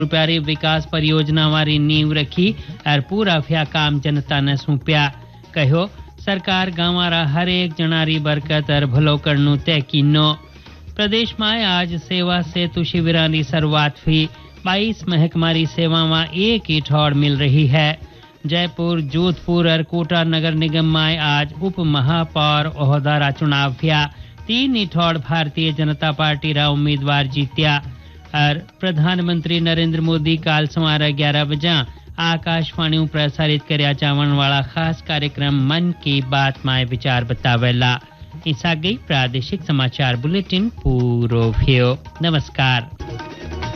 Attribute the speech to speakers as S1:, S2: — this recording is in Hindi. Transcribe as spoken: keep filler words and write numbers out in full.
S1: प्यारी विकास परियोजना वारी नींव रखी और पूरा फ्या काम जनता ने सौंप्या। कहो सरकार गांवारा हर एक जनारी बरकत और भलो करनु तय कीनो। प्रदेश में आज सेवा सेतु शिविरानी शुरुआत हुई। बाईस महकमारी सेवा में एक ही ठौड़ मिल रही है। जयपुर, जोधपुर और कोटा नगर निगम में आज उप महापौर ओहदारा चुनाव हुआ। तीन ही ठौड़ भारतीय जनता पार्टी रा उम्मीदवार जीत्या और प्रधानमंत्री नरेंद्र मोदी काल सवारे ग्यारह बजे आकाशवाणी प्रसारित कर्या जावन वाला खास कार्यक्रम मन की बात में विचार बतावेला। इस आ गई प्रादेशिक समाचार बुलेटिन पूरो भ्यो। नमस्कार।